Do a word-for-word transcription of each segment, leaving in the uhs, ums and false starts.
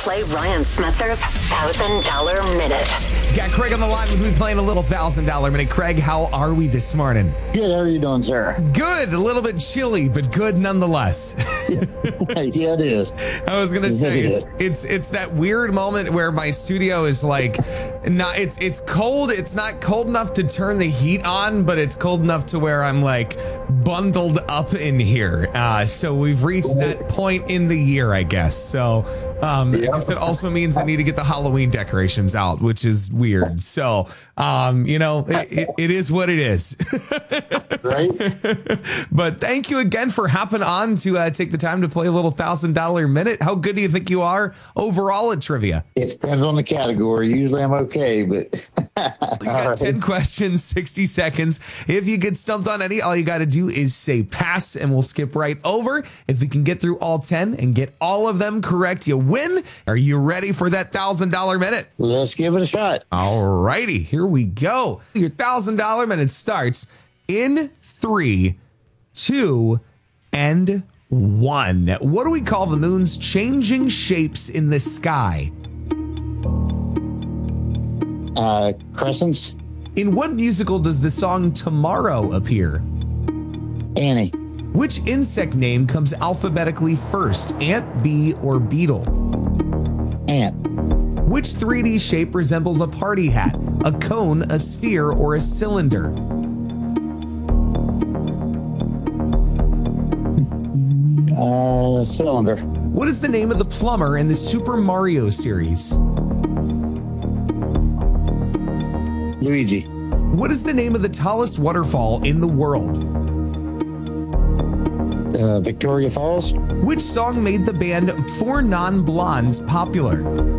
play Ryan Smetzer's Thousand Dollar Minute. Got Craig on the line. We'll be playing a little Thousand Dollar Minute. Craig, how are we this morning? Good. How are you doing, sir? Good. A little bit chilly, but good nonetheless. Yeah, it is. I was gonna say It it's is. it's it's that weird moment where my studio is like, not it's it's cold. It's not cold enough to turn the heat on, but it's cold enough to where I'm like bundled up in here. Uh, so we've reached that point in the year, I guess. So um, I guess it also means I need to get the Halloween decorations out, which is weird. So um, you know, it, it, it is what it is. Right? But thank you again for hopping on to uh, take the time to play a little thousand dollar minute. How good do you think you are overall at trivia? It depends on the category. Usually I'm okay, but You got ten questions, sixty seconds. If you get stumped on any, all you got to do is say pass and we'll skip right over. If you can get through all ten and get all of them correct, you win. Are you ready for that thousand dollar minute? let's give it a shot. All righty, here we go. Your thousand dollar minute starts in three, two, and one. What do we call the moon's changing shapes in the sky? Uh, crescents, In what musical does the song Tomorrow appear? Annie, Which insect name comes alphabetically first, ant, bee, or beetle? ant, Which three D shape resembles a party hat? A cone, a sphere, or a cylinder? uh, cylinder, What is the name of the plumber in the Super Mario series? Luigi, What is the name of the tallest waterfall in the world? uh, Victoria Falls, Which song made the band Four Non-Blondes popular?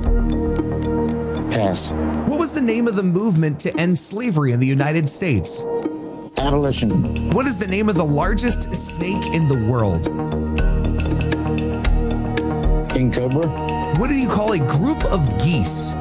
pass, What was the name of the movement to end slavery in the United States? abolition, What is the name of the largest snake in the world? king cobra, What do you call a group of geese?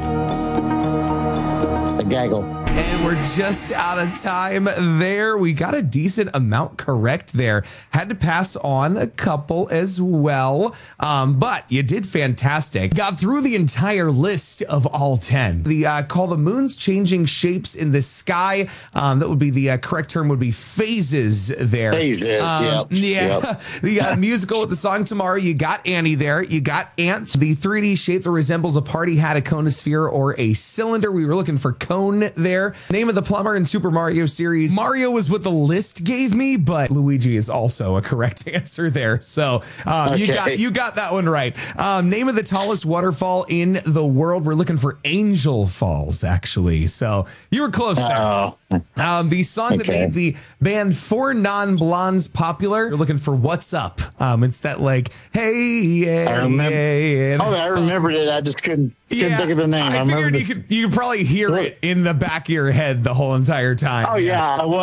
a gaggle. And we're just out of time there. We got a decent amount correct there. Had to pass on a couple as well. Um, but you did fantastic. Got through the entire list of all ten. The uh, call the moon's changing shapes in the sky. Um, that would be the uh, correct term would be phases there. Phases, Um, yep, Yeah. yep. You got a musical with the song Tomorrow. You got Annie there. You got Ant, the three D shape that resembles a party hat, a cone, a sphere, or a cylinder. We were looking for cone there. Name of the plumber in Super Mario series. Mario was what the list gave me, but Luigi is also a correct answer there. So um, you Okay. got you got that one right. Um, name of the tallest waterfall in the world. We're looking for Angel Falls, actually. So you were close there. Oh, Um, the song that Okay. made the band Four Non-Blondes popular. You're looking for What's Up. Um, it's that like, hey, yeah, I remember- yeah, yeah, oh, that I song. remembered it. I just couldn't, couldn't think of the name. I remember figured you this- could you could probably hear it in the back of your head the whole entire time. Oh yeah, I was.